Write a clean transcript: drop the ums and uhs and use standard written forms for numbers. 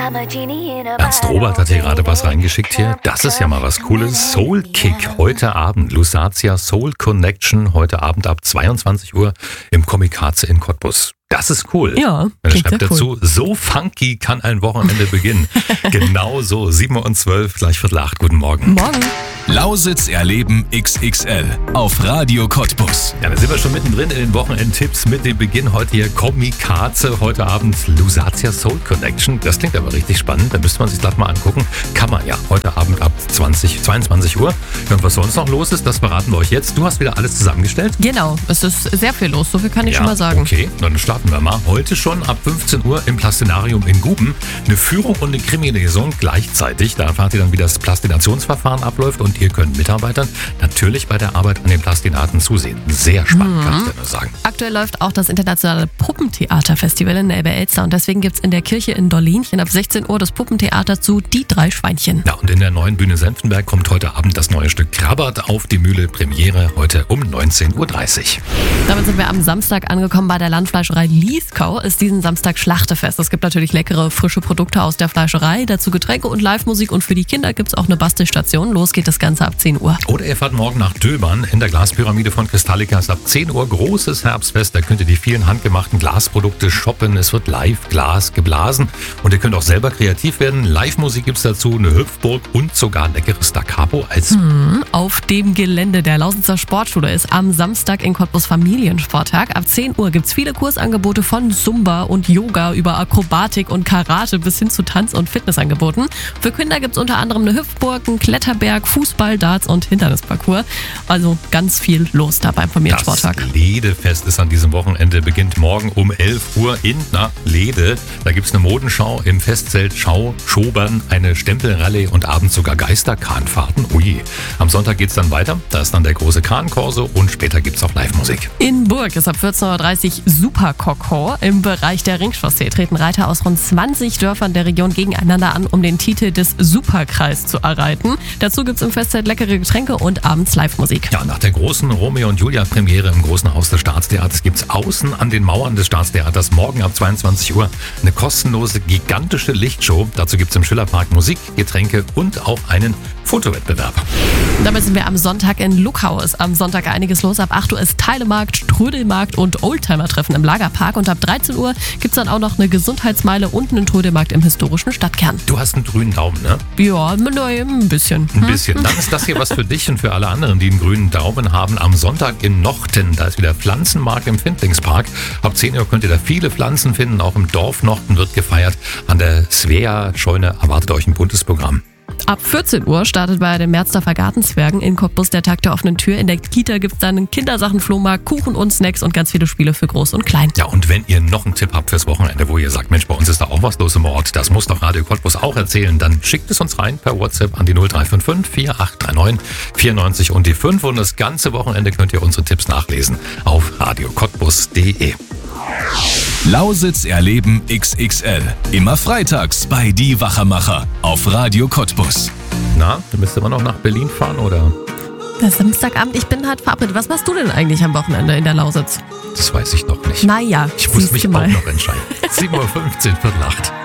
Ernst Robert hat hier gerade was reingeschickt hier. Das ist ja mal was Cooles. Soul Kick heute Abend. Lusatia Soul Connection heute Abend ab 22 Uhr im Komikaze in Cottbus. Das ist cool. Ja, er klingt schreibt sehr dazu, cool. so funky kann ein Wochenende beginnen. Genau so, 7:12, gleich 7:45. Guten Morgen. Morgen. Lausitz erleben XXL auf Radio Cottbus. Ja, da sind wir schon mittendrin in den Wochenendtipps mit dem Beginn heute hier Komikaze, heute Abend Lusatia Soul Connection. Das klingt aber richtig spannend, da müsste man sich gleich mal angucken. Kann man ja heute Abend ab 22 Uhr. Und was sonst noch los ist, das verraten wir euch jetzt. Du hast wieder alles zusammengestellt? Genau, es ist sehr viel los, so viel kann ich schon mal sagen. Okay, dann starten wir mal. Heute schon ab 15 Uhr im Plastinarium in Guben. Eine Führung und eine Krimi-Lesung gleichzeitig. Da erfahrt ihr dann, wie das Plastinationsverfahren abläuft und ihr könnt Mitarbeitern natürlich bei der Arbeit an den Plastinaten zusehen. Sehr spannend, kann ich dir nur sagen. Aktuell läuft auch das internationale Puppentheaterfestival in Elbe-Elster und deswegen gibt es in der Kirche in Dorlinchen ab 16 Uhr das Puppentheater zu Die drei Schweinchen. Ja, und in der neuen Bühne Senftenberg kommt heute Abend das neue Stück Krabbert auf die Mühle. Premiere heute um 19:30 Uhr. Damit sind wir am Samstag angekommen bei der Landfleischerei Lieskau. Ist diesen Samstag Schlachtefest. Es gibt natürlich leckere, frische Produkte aus der Fleischerei, dazu Getränke und Live-Musik und für die Kinder gibt es auch eine Bastelstation. Los geht das Ganze ab 10 Uhr. Oder ihr fahrt morgen nach Döbern in der Glaspyramide von Kristallica. Ist ab 10 Uhr großes Herbstfest. Da könnt ihr die vielen handgemachten Glasprodukte shoppen. Es wird live Glas geblasen und ihr könnt auch selber kreativ werden. Live-Musik gibt es dazu, eine Hüpfburg und sogar leckeres Da Capo als Auf dem Gelände der Lausitzer Sportschule ist am Samstag in Cottbus Familiensporttag. Ab 10 Uhr gibt es viele Kursangebote von Zumba und Yoga über Akrobatik und Karate bis hin zu Tanz- und Fitnessangeboten. Für Kinder gibt es unter anderem eine Hüpfburg, einen Kletterberg, Fußball, Darts und Hindernisparcours. Also ganz viel los da beim Familiensporttag. Das Ledefest ist an diesem Wochenende, beginnt morgen um 11 Uhr in Lede. Da gibt es eine Modenschau im Festzelt Schobern, eine Stempelrallye und abends sogar Geisterkahnfahrten. Ui. Am Sonntag geht es dann weiter. Da ist dann der große Kahnkorso und später gibt es auch Live-Musik. In Burg ist ab 14:30 Uhr Superkokor. Im Bereich der Ringchaussee treten Reiter aus rund 20 Dörfern der Region gegeneinander an, um den Titel des Superkreis zu erreichen. Dazu gibt es im Festzelt leckere Getränke und abends Live-Musik. Ja, nach der großen Romeo und Julia Premiere im Großen Haus des Staatstheaters gibt es außen an den Mauern des Staatstheaters morgen ab 22 Uhr eine kostenlose, gigantische Lichtshow. Dazu gibt es im Schillerpark Musik, Getränke und auch einen Fotowettbewerb. Damit sind wir am Sonntag in Luckau. Ist am Sonntag einiges los. Ab 8 Uhr ist Teilemarkt, Trödelmarkt und Oldtimer-Treffen im Lagerpark. Und ab 13 Uhr gibt es dann auch noch eine Gesundheitsmeile und einen Trödelmarkt im historischen Stadtkern. Du hast einen grünen Daumen, ne? Ja, ein bisschen. Ein bisschen. Dann ist das hier was für dich und für alle anderen, die einen grünen Daumen haben. Am Sonntag in Nochten, da ist wieder Pflanzenmarkt im Findlingspark. Ab 10 Uhr könnt ihr da viele Pflanzen finden. Auch im Dorf Nochten wird gefeiert. An der Svea-Scheune erwartet euch ein buntes Programm. Ab 14 Uhr startet bei den Merzdorfer Gartenzwergen in Cottbus der Tag der offenen Tür. In der Kita gibt es dann einen Kindersachenflohmarkt, Kuchen und Snacks und ganz viele Spiele für Groß und Klein. Ja, und wenn ihr noch einen Tipp habt fürs Wochenende, wo ihr sagt, Mensch, bei uns ist da auch was los im Ort, das muss doch Radio Cottbus auch erzählen, dann schickt es uns rein per WhatsApp an die 0355 4839 94 und die 5. Und das ganze Wochenende könnt ihr unsere Tipps nachlesen auf radiocottbus.de. Lausitz erleben XXL. Immer freitags bei Die Wachermacher auf Radio Cottbus. Na, du müsst immer noch nach Berlin fahren, oder? Das ist Samstagabend, ich bin halt verabredet. Was machst du denn eigentlich am Wochenende in der Lausitz? Das weiß ich noch nicht. Naja, Ich muss mich siehst du mal. auch noch entscheiden. 7:15 Uhr, 7:45.